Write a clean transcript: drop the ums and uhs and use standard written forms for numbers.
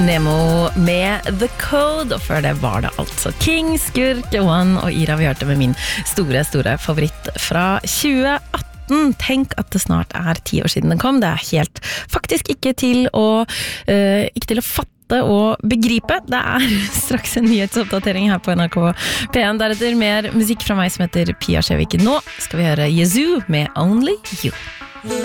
Nemo med The Code, og før det var det altså King, Skurk, One og Ira vi hørte med min store favoritt fra 2018. Tenk at det snart 10 år siden den kom. Det helt faktisk ikke til å fatte og begripe. Det straks en nyhetsoppdatering her på NRK P1. Deretter mer musikk fra meg som heter Pia Skjevik. Nå skal vi høre Yazoo med Only You.